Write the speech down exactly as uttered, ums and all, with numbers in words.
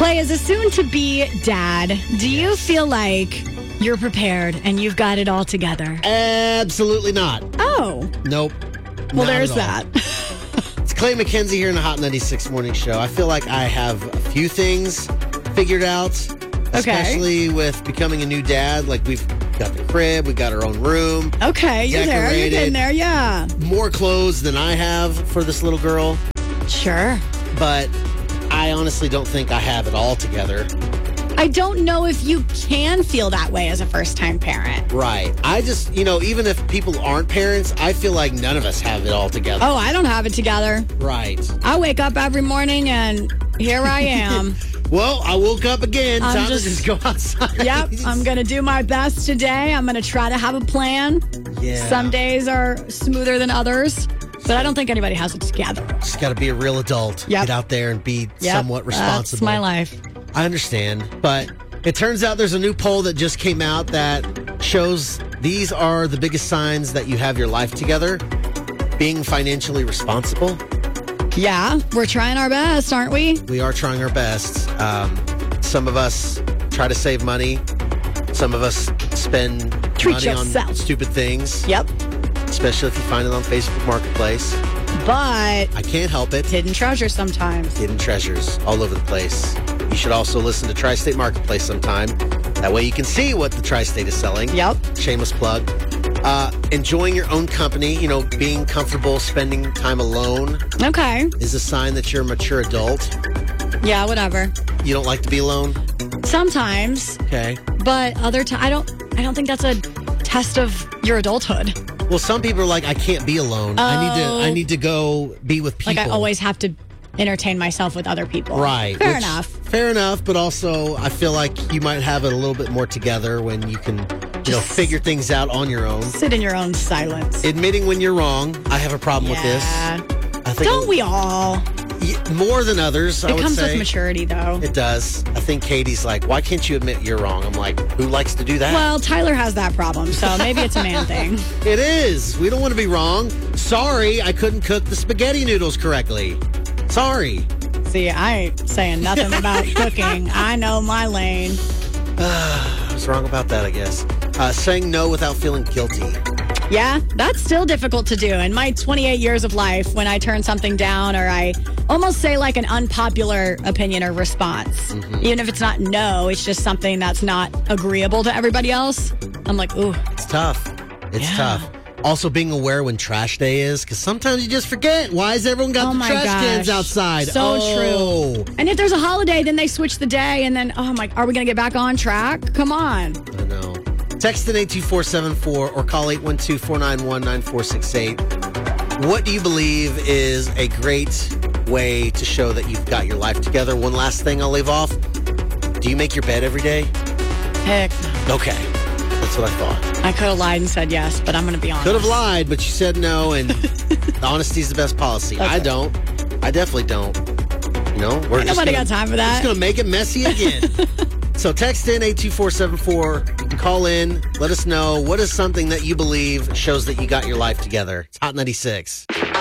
Clay, as a soon-to-be dad, do you feel like you're prepared and you've got it all together? Absolutely not. Oh. Nope. Well, not there's at all. that. It's Clay McKenzie here in the Hot ninety-six Morning Show. I feel like I have a few things figured out, especially with becoming a new dad. Like, we've got the crib, we got our own room. Okay, you're there. You're decorated. getting there, yeah. More clothes than I have for this little girl. Sure. But I honestly don't think I have it all together. I don't know if you can feel that way as a first-time parent. Right. I just, you know, even if people aren't parents, I feel like none of us have it all together. Oh, I don't have it together. Right. I wake up every morning and here I am. Well, I woke up again. I'm Time just- to just go outside. Yep, I'm going to do my best today. I'm going to try to have a plan. Yeah. Some days are smoother than others, but I don't think anybody has it together. Just got to be a real adult. Yep. Get out there and be Yep, somewhat responsible. That's my life. I understand, but it turns out there's a new poll that just came out that shows these are the biggest signs that you have your life together. Being financially responsible. Yeah, we're trying our best, aren't we? We are trying our best. Um, some of us try to save money. Some of us spend Treat money yourself. on stupid things. Yep. Especially if you find it on Facebook Marketplace. But I can't help it. hidden treasure sometimes. Hidden treasures all over the place. You should also listen to Tri-State Marketplace sometime. That way you can see what the Tri-State is selling. Yep. Shameless plug. Uh, enjoying your own company, you know, being comfortable spending time alone Okay. is a sign that you're a mature adult. Yeah, whatever. You don't like to be alone? Sometimes, Okay. but other times, I don't. I don't think that's a test of your adulthood. Well, some people are like, I can't be alone. I need to Oh. I need to go be with people. Like I always have to entertain myself with other people. Right. Fair which- enough. Fair enough, but also I feel like you might have it a little bit more together when you can, you know, Just- figure things out on your own. Sit in your own silence. Admitting when you're wrong. I have a problem yeah. with this. I think Don't we all? Y- more than others, I It would comes say. with maturity, though. It does. I think Katie's like, why can't you admit you're wrong? I'm like, who likes to do that? Well, Tyler has that problem, so maybe it's a man thing. It is. We don't want to be wrong. Sorry, I couldn't cook the spaghetti noodles correctly. Sorry. See, I ain't saying nothing about cooking. I know my lane. I was wrong about that, I guess. Uh, saying no without feeling guilty. Yeah, that's still difficult to do. In my twenty-eight years of life, when I turn something down or I almost say like an unpopular opinion or response, Mm-hmm. even if it's not no, it's just something that's not agreeable to everybody else, I'm like, ooh. It's tough. It's Yeah. tough. Also being aware when trash day is, because sometimes you just forget. Why has everyone got Oh the my trash gosh. cans outside? So oh. true. And if there's a holiday, then they switch the day, and then, oh my, are we going to get back on track? Come on. I know. Text in eight two four seven four or call eight one two, four nine one, nine four six eight. What do you believe is a great way to show that you've got your life together? One last thing I'll leave off. Do you make your bed every day? Heck, Okay. That's what I thought. I could have lied and said yes, but I'm going to be honest. Could have lied, but you said no, and honesty is the best policy. That's I right. don't. I definitely don't. You know, we're Ain't just nobody gonna, got time for We're that. just going to make it messy again. So text in eight two four seven four. You can call in. Let us know what is something that you believe shows that you got your life together. It's Hot ninety-six.